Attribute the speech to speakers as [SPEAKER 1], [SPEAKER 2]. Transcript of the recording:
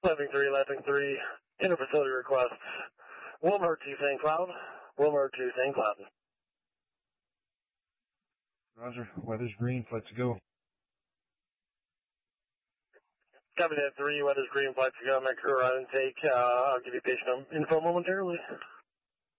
[SPEAKER 1] Landing 3, inter-facility request. Wilmer to St. Cloud. Wilmer to St. Cloud.
[SPEAKER 2] Roger. Weather's green. Flight to go.
[SPEAKER 1] Copy that 3, weather's green, flight to go. Make sure I intake. I'll give you patient info momentarily.